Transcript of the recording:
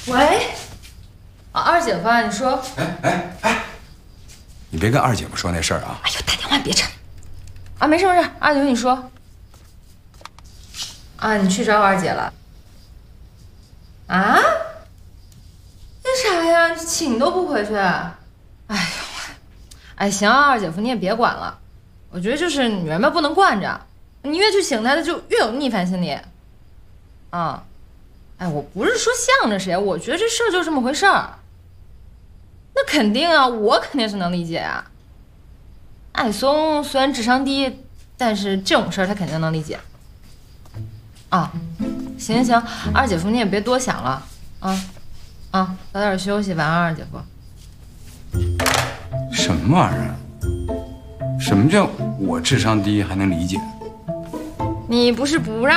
喂，啊，二姐夫啊，你说。 哎，你别跟二姐夫说那事儿啊！ 哎呦，打电话别插。啊，没事没事，二姐夫你说。啊，你去找我二姐了。啊？为啥呀？请都不回去？哎呦，哎，行啊，二姐夫你也别管了。我觉得就是女人们不能惯着，你越去请她，她就越有逆反心理。啊，哎，我不是说向着谁，我觉得这事儿就这么回事儿。那肯定啊，我肯定是能理解啊。艾松虽然智商低，但是这种事儿他肯定能理解。啊，行行行，二姐夫你也别多想了，早点休息，晚安，二姐夫。 什么玩意儿？什么叫我智商低还能理解？ 你不是不让